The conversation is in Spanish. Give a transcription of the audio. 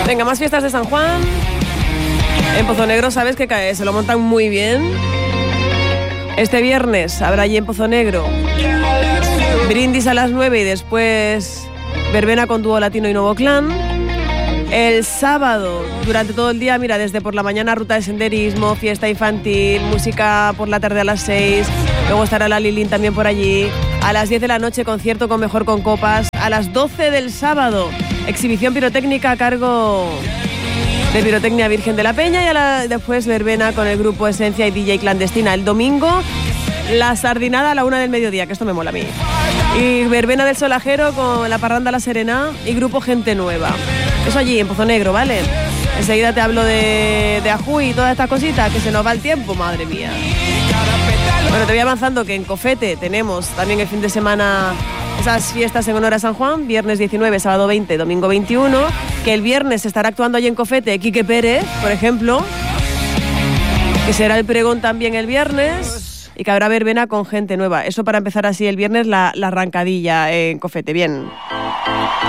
Venga, más fiestas de San Juan. En Pozo Negro sabes que se lo montan muy bien. Este viernes habrá allí en Pozo Negro brindis a las 9 y después verbena con Dúo Latino y Nuevo Clan. El sábado, durante todo el día, mira, desde por la mañana ruta de senderismo, fiesta infantil, música por la tarde a las 6, luego estará la Lilín también por allí. A las 10 de la noche, concierto con Mejor con Copas. A las 12 del sábado, exhibición pirotécnica a cargo de Pirotecnia Virgen de la Peña y después verbena con el grupo Esencia y DJ Clandestina. El domingo, la sardinada a la 1 del mediodía, que esto me mola a mí. Y verbena del Solajero con la Parranda La Serena y grupo Gente Nueva. Eso allí, en Pozo Negro, ¿vale? Enseguida te hablo de Ajuy y todas estas cositas, que se nos va el tiempo, madre mía. Bueno, te voy avanzando que en Cofete tenemos también el fin de semana esas fiestas en honor a San Juan, viernes 19, sábado 20, domingo 21, que el viernes estará actuando allí en Cofete Quique Pérez, por ejemplo, que será el pregón también el viernes. Y que habrá verbena con Gente Nueva. Eso para empezar así el viernes, la arrancadilla en Cofete. Bien.